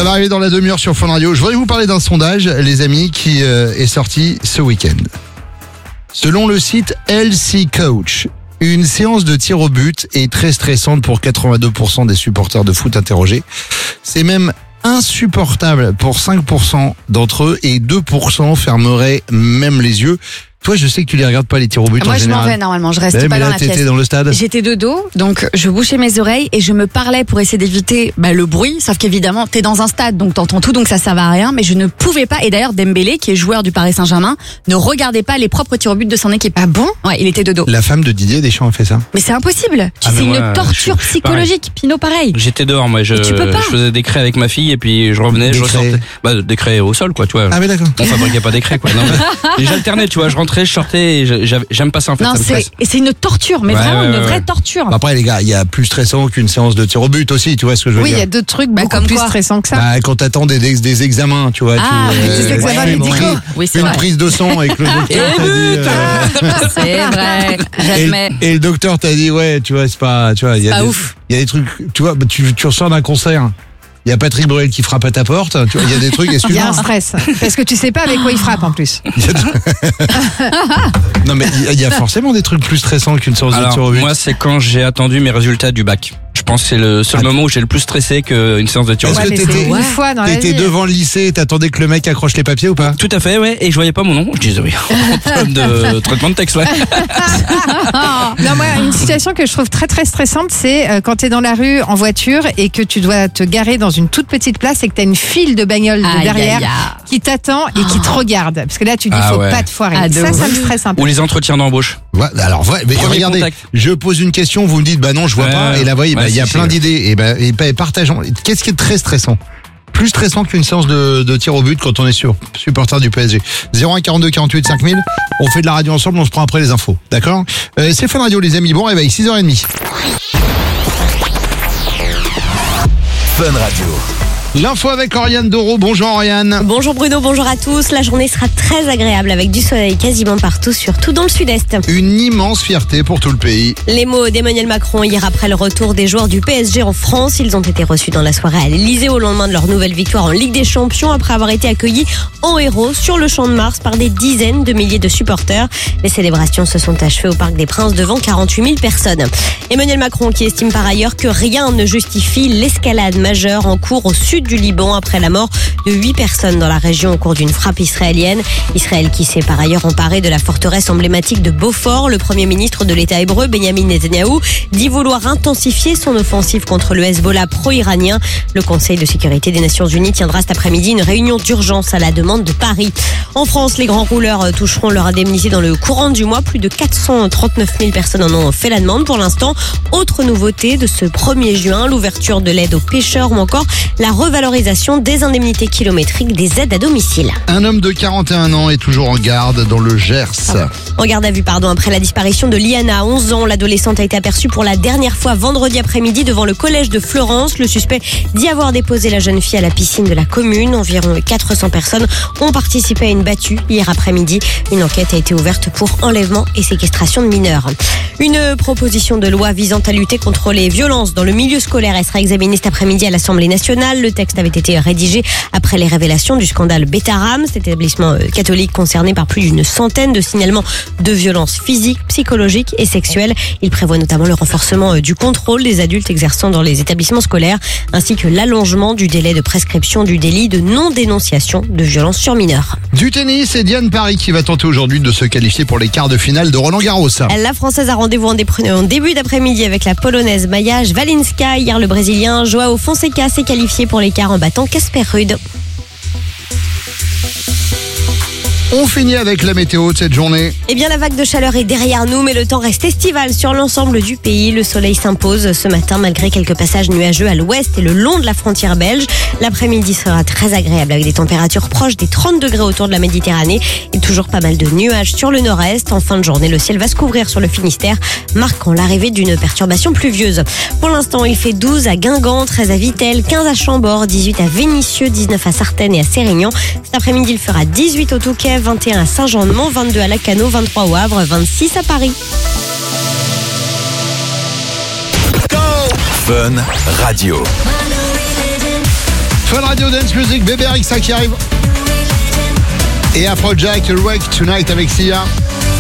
Ça va arriver dans la demi-heure sur Fun Radio. Je voudrais vous parler d'un sondage, les amis, qui est sorti ce week-end. Selon le site LC Coach, une séance de tir au but est très stressante pour 82% des supporters de foot interrogés. C'est même insupportable pour 5% d'entre eux et 2% fermeraient même les yeux. Toi, je sais que tu les regardes pas les tirs au but en général. Moi, je m'en vais normalement, je reste pas dans la pièce. T'étais dans le stade. J'étais de dos, donc je bouchais mes oreilles et je me parlais pour essayer d'éviter le bruit. Sauf qu'évidemment, t'es dans un stade, donc t'entends tout, donc ça servait à rien. Mais je ne pouvais pas. Et d'ailleurs, Dembélé, qui est joueur du Paris Saint-Germain, ne regardait pas les propres tirs au but de son équipe. Ah bon ? Ouais, il était de dos. La femme de Didier Deschamps a fait ça. Mais c'est impossible. C'est mais une moi, torture psychologique. Pinot, pareil. J'étais dehors, moi. Je tu peux pas. faisais des craies avec ma fille et puis je revenais, je ressortais. Des craies au sol, quoi, tu vois. Ah, mais d'accord. On fabriquait pas des craies, quoi. Non, mais j'alternais, tu vois. Je rentrais, je sortais et j'aime pas ça, en fait. Non, c'est une torture, mais vraiment une vraie torture. Après, les gars, il y a plus stressant qu'une séance de tir au but aussi, tu vois ce que je veux Oui, dire. il y a d'autres trucs beaucoup comme plus quoi stressants que ça. Quand t'attends des examens, tu vois. des examens médicaux. Oui, c'est une vrai. prise de sang et que le docteur t'a dit. C'est vrai. J'admets. Et le docteur t'a dit, ouais, tu vois, c'est pas, tu vois, il y a pas des, ouf. il y a des trucs, tu vois, tu ressors d'un concert. Il y a Patrick Bruel qui frappe à ta porte, tu vois, il y a des trucs, Il y a un excuse-moi. stress. Parce que tu sais pas avec quoi il frappe en plus. Non, mais il y a forcément des trucs plus stressants qu'une séance de tir au Alors, but. moi, c'est quand j'ai attendu mes résultats du bac. Je pense que c'est le seul moment où j'ai le plus stressé qu'une séance de tir au Est-ce but. que mais t'étais- c'est une fois dans la T'étais vie. devant le lycée et t'attendais que le mec accroche les papiers ou pas? Tout à fait, ouais. Et je voyais pas mon nom. Je disais oui. Problème de traitement de texte, là. Non, moi, une situation que je trouve très très stressante, c'est quand tu es dans la rue en voiture et que tu dois te garer dans une toute petite place et que tu as une file de bagnoles de Aïe, derrière aïe, aïe. qui t'attend et qui te regarde. Parce que là, tu dis, Ah faut ouais. pas te foirer. Ah, de Ça ouf. me stresse un peu. Ou les entretiens d'embauche. Ouais, alors, mais Premier regardez, contact. je pose une question, vous me dites, bah non, je vois Ouais, pas, et là, voyez, ouais, il y a si, plein si. d'idées, et partageons. Qu'est-ce qui est très stressant? Plus stressant qu'une séance de tir au but quand on est supporter du PSG. 01 42 48 5000. On fait de la radio ensemble, on se prend après les infos. D'accord? C'est Fun Radio, les amis. Bon réveil, 6h30. Fun Radio. L'info avec Oriane Doro. Bonjour Oriane. Bonjour Bruno, bonjour à tous. La journée sera très agréable avec du soleil quasiment partout, surtout dans le sud-est. Une immense fierté pour tout le pays. Les mots d'Emmanuel Macron hier après le retour des joueurs du PSG en France. Ils ont été reçus dans la soirée à l'Elysée au lendemain de leur nouvelle victoire en Ligue des Champions après avoir été accueillis en héros sur le Champ de Mars par des dizaines de milliers de supporters. Les célébrations se sont achevées au Parc des Princes devant 48 000 personnes. Emmanuel Macron qui estime par ailleurs que rien ne justifie l'escalade majeure en cours au sud du Liban après la mort de 8 personnes dans la région au cours d'une frappe israélienne. Israël qui s'est par ailleurs emparé de la forteresse emblématique de Beaufort. Le premier ministre de l'État hébreu, Benjamin Netanyahou, dit vouloir intensifier son offensive contre le Hezbollah pro-iranien. Le Conseil de sécurité des Nations Unies tiendra cet après-midi une réunion d'urgence à la demande de Paris. En France, les grands rouleurs toucheront leur indemnité dans le courant du mois. Plus de 439 000 personnes en ont fait la demande pour l'instant. Autre nouveauté de ce 1er juin, l'ouverture de l'aide aux pêcheurs ou encore la revalorisation des indemnités kilométriques des aides à domicile. Un homme de 41 ans est toujours en garde dans le Gers. En garde à vue, après la disparition de Liana, 11 ans. L'adolescente a été aperçue pour la dernière fois vendredi après-midi devant le collège de Florence. Le suspect dit avoir déposé la jeune fille à la piscine de la commune. Environ 400 personnes ont participé à une battue hier après-midi. Une enquête a été ouverte pour enlèvement et séquestration de mineurs. Une proposition de loi visant à lutter contre les violences dans le milieu scolaire, elle sera examinée cet après-midi à l'Assemblée nationale. Le texte avait été rédigé après les révélations du scandale Betaram, cet établissement catholique concerné par plus d'une centaine de signalements de violences physiques, psychologiques et sexuelles. Il prévoit notamment le renforcement du contrôle des adultes exerçant dans les établissements scolaires, ainsi que l'allongement du délai de prescription du délit de non-dénonciation de violences sur mineurs. Du tennis, et Diane Paris qui va tenter aujourd'hui de se qualifier pour les quarts de finale de Roland-Garros. La Française a rendez-vous en début d'après-midi avec la Polonaise Maja Walinska. Hier, le Brésilien Joao Fonseca s'est qualifié pour les quarts en battant Casper Ruud. On finit avec la météo de cette journée. Eh bien, la vague de chaleur est derrière nous, mais le temps reste estival sur l'ensemble du pays. Le soleil s'impose ce matin malgré quelques passages nuageux à l'ouest et le long de la frontière belge. L'après-midi sera très agréable avec des températures proches des 30 degrés autour de la Méditerranée et toujours pas mal de nuages sur le nord-est. En fin de journée, le ciel va se couvrir sur le Finistère, marquant l'arrivée d'une perturbation pluvieuse. Pour l'instant, il fait 12 à Guingamp, 13 à Vittel, 15 à Chambord, 18 à Vénissieux, 19 à Sartène et à Sérignan. Cet après-midi, il fera 18 au Touquet, 21 à Saint-Jean-de-Mont, 22 à Lacanau, 23 au Havre, 26 à Paris. Fun Radio. Fun Radio Dance Music, Bébé Rexa qui arrive. Et Afrojack, Wake Tonight avec Sia.